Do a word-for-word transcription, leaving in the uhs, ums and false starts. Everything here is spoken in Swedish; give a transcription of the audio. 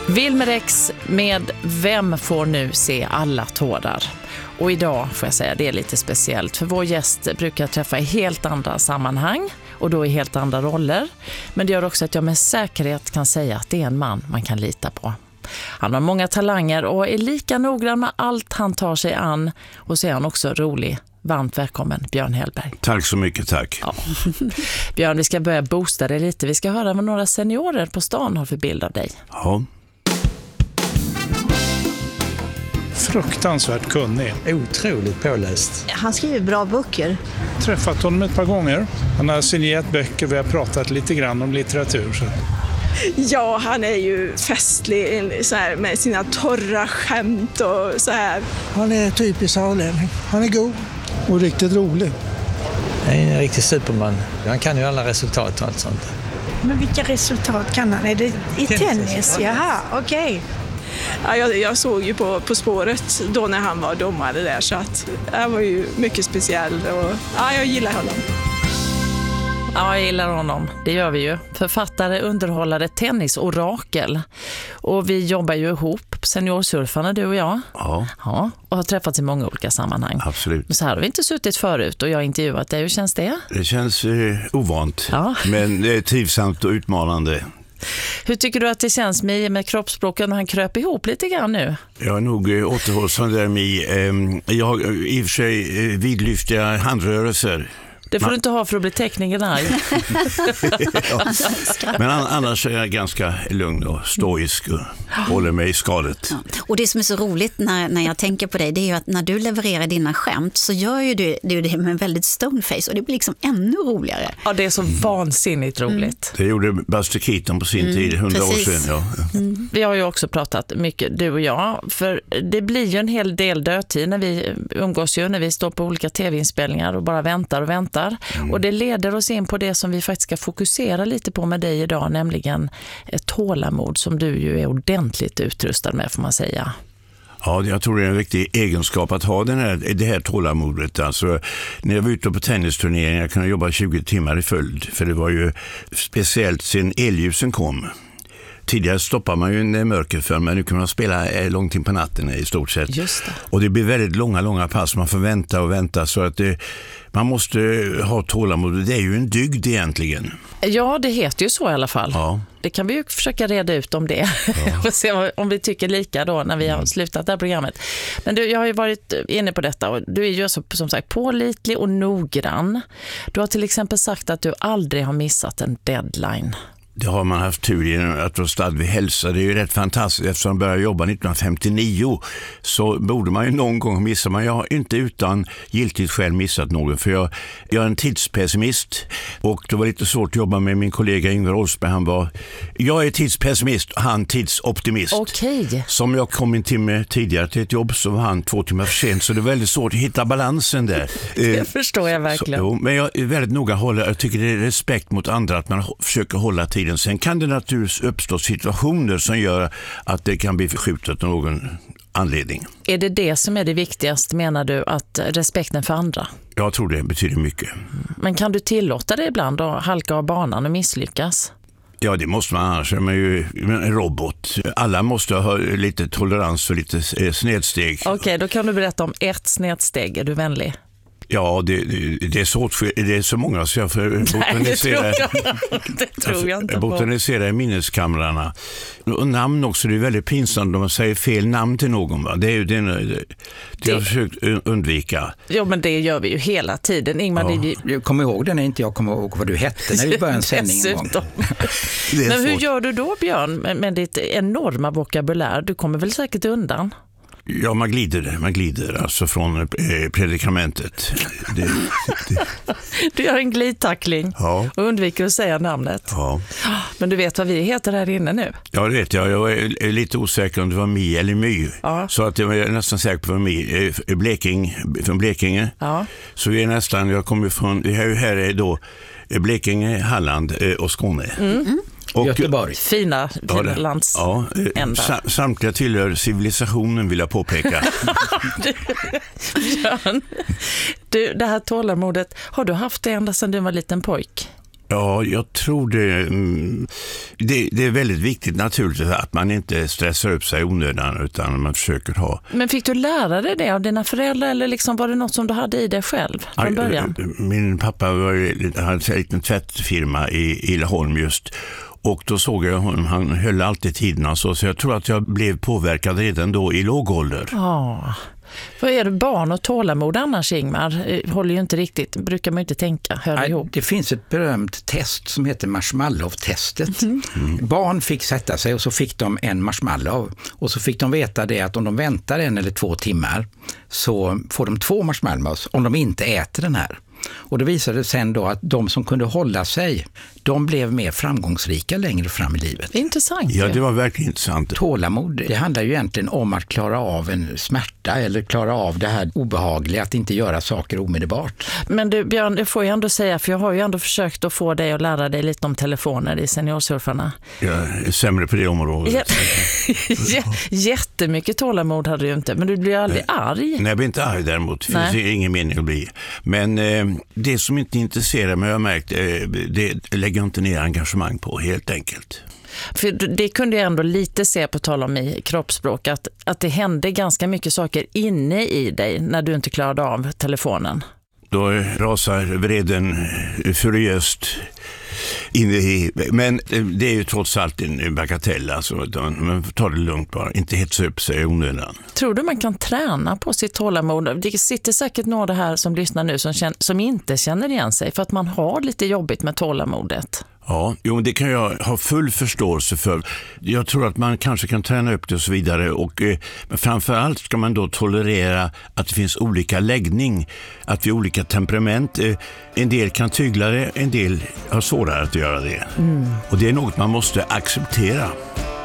Wilmer X med Vem får nu se alla tårar? Och idag får jag säga det är lite speciellt, för vår gäst brukar jag träffa i helt andra sammanhang och då i helt andra roller. Men det gör också att jag med säkerhet kan säga att det är en man man kan lita på. Han har många talanger och är lika noggrann med allt han tar sig an, och så är han också rolig. Varmt välkommen, Björn Hellberg. Tack så mycket, tack. Ja. Björn, vi ska börja boosta dig lite. Vi ska höra vad några seniorer på stan har för bild av dig. Ja. Fruktansvärt kunnig. Otroligt påläst. Han skriver bra böcker. Träffat honom ett par gånger. Han har signerat böcker, vi har pratat lite grann om litteratur. Så. Ja, han är ju festlig så här, med sina torra skämt och så här. Han är typisk sörlänning. Han är god och riktigt rolig. Han är en riktig superman. Han kan ju alla resultat och allt sånt. Men vilka resultat kan han? Är det i tennis? Jaha, okej. Okay. Ja, jag, jag såg ju på, på spåret då när han var domare där, så att han var ju mycket speciell och ja, jag gillar honom. Ja, jag gillar honom. Det gör vi ju. Författare, underhållare, tennisorakel. Och vi jobbar ju ihop, seniorsurfarna, du och jag. Ja. Ja. Och har träffats i många olika sammanhang. Absolut. Men så här har vi inte suttit förut och jag har intervjuat dig. Hur känns det? Det känns eh, ovant, ja. Men det är trivsamt och utmanande. Hur tycker du att det känns med, med kroppsspråken när han kröp ihop lite grann nu? Jag är nog eh, återhållsam där med. Eh, jag har i och för sig eh, vidlyftiga handrörelser. Det får Man... du inte ha för att bli tekniker där. Ja. Men annars är jag ganska lugn och stoisk och håller mig i skalet. Ja. Och det som är så roligt när, när jag tänker på dig, det är ju att när du levererar dina skämt så gör ju du, du det med en väldigt stoneface och det blir liksom ännu roligare. Ja, det är så vansinnigt roligt. Mm. Det gjorde Buster Keaton på sin mm, tid, hundra år sedan. Ja. Mm. Vi har ju också pratat mycket, du och jag, för det blir ju en hel del dödtid när vi umgås ju, när vi står på olika tv-inspelningar och bara väntar och väntar. Mm. Och det leder oss in på det som vi faktiskt ska fokusera lite på med dig idag, nämligen ett tålamod som du ju är ordentligt utrustad med, får man säga. Ja, jag tror det är en viktig egenskap att ha den här, det här tålamodet. Alltså, när jag var ute på tennisturneringar jag kunde jobba tjugo timmar i följd, för det var ju speciellt sen elljusen kom. Tidigare stoppar man ju en mörker för, men nu kan man spela långt in på natten i stort sett. Just det. Och det blir väldigt långa, långa pass. Man får vänta och vänta, så att det, man måste ha tålamod. Det är ju en dygd egentligen. Ja, det heter ju så i alla fall. Ja. Det kan vi ju försöka reda ut om det. Ja. Och se om vi tycker lika då när vi har slutat det här programmet. Men du, jag har ju varit inne på detta och du är ju så, som sagt pålitlig och noggrann. Du har till exempel sagt att du aldrig har missat en deadline. Det har man haft tur i att vara stad vid hälsa. Det är ju rätt fantastiskt. Eftersom jag började jobba nittonhundrafemtionio så borde man ju någon gång missa. Men jag har inte utan giltigt själv missat någon. För jag, jag är en tidspessimist. Och det var lite svårt att jobba med min kollega Ingvar Olsberg. Han var, jag är tidspessimist och han tidsoptimist. Okej. Som jag kom en timme tidigare till ett jobb så var han två timmar för sent. Så det är väldigt svårt att hitta balansen där. Det förstår jag verkligen. Så, men jag är väldigt noga håller. Jag tycker det är respekt mot andra att man försöker hålla tid. Sen kan det naturligtvis uppstå situationer som gör att det kan bli förskjutet av någon anledning. Är det det som är det viktigaste, menar du, att respekten för andra? Jag tror det betyder mycket. Men kan du tillåta det ibland att halka av banan och misslyckas? Ja, det måste man, annars är man ju en robot. Alla måste ha lite tolerans och lite snedsteg. Okej, okay, då kan du berätta om ett snedsteg. Är du vänlig? Ja, det, det, det, är så, det är så många så jag får botanisera, Nej, det tror jag, det tror jag inte på. botanisera i minneskamrarna. Och namn också, det är väldigt pinsamt om man säger fel namn till någon. Va? Det är ju det, det, det, det har jag försökt undvika. Jo, men det gör vi ju hela tiden. Ingmar, ja. det, Jag kommer ihåg det när inte jag kommer ihåg vad du hette när vi började en sändning en gång. Men hur gör du då, Björn, med, med ditt enorma vokabulär? Du kommer väl säkert undan? Ja, man glider, man glider alltså från eh, predikamentet. Det, det. Du gör en glidtackling ja. och undviker att säga namnet. Ja. Men du vet vad vi heter här inne nu? Ja, det vet jag. Jag är lite osäker om det var Mi eller My. Ja. Så att jag är nästan säker på Mi. Bleking, från Blekinge. Ja. Så vi är nästan, jag kommer från, det här, här är då Blekinge, Halland och Skåne. Mm. Och Göteborg. Fina, fina ja, lands. Ja, sa, samtliga tillhör civilisationen, vill jag påpeka. du, Björn, du, det här tålamodet, har du haft det ända sedan du var liten pojk? Ja, jag tror det, det. Det är väldigt viktigt naturligtvis att man inte stressar upp sig i onödan utan man försöker ha. Men fick du lära dig det av dina föräldrar eller liksom var det något som du hade i dig själv från början? Min pappa var, hade en liten tvättfirma i, i Laholm just. Och då såg jag honom, han höll alltid tiderna så, så jag tror att jag blev påverkad redan då i låg ålder. Ja. Vad är det, barn och tålamod annars, Ingmar? Håller ju inte riktigt, brukar man inte tänka, hör Nej, ihop. Det finns ett berömt test som heter marshmallow-testet. Mm. Mm. Barn fick sätta sig och så fick de en marshmallow och så fick de veta det att om de väntar en eller två timmar så får de två marshmallows om de inte äter den här. Och det visade sen då att de som kunde hålla sig, de blev mer framgångsrika längre fram i livet. Intressant. Ja, det var verkligen intressant. Tålamod, det handlar ju egentligen om att klara av en smärta eller klara av det här obehagliga, att inte göra saker omedelbart. Men du Björn, det får jag ändå säga, för jag har ju ändå försökt att få dig att lära dig lite om telefoner i Seniorsurfarna. Jag är sämre på det området. Ja. Jättemycket tålamod hade du inte, men du blir aldrig Nej. arg. Nej, jag blir inte arg däremot. Det finns Nej. ingen mening att bli. Men eh, det som inte intresserar mig, jag har märkt, eh, det lägger jag inte ner engagemang på, helt enkelt. För det kunde jag ändå lite se på tal om i kroppsspråk, att, att det hände ganska mycket saker inne i dig när du inte klarade av telefonen. Då rasar vreden furiöst in i, men det är ju trots allt en bagatell, alltså man får ta det lugnt bara, inte hetsa upp sig i onödan. Tror du man kan träna på sitt tålamod? Det sitter säkert några här som lyssnar nu som, känner, som inte känner igen sig för att man har lite jobbigt med tålamodet. Ja, jo, det kan jag ha full förståelse för. Jag tror att man kanske kan träna upp det och så vidare. Och, eh, men framförallt ska man då tolerera att det finns olika läggning. Att vi har olika temperament. Eh, en del kan tygla det, en del har svårare att göra det. Mm. Och det är något man måste acceptera.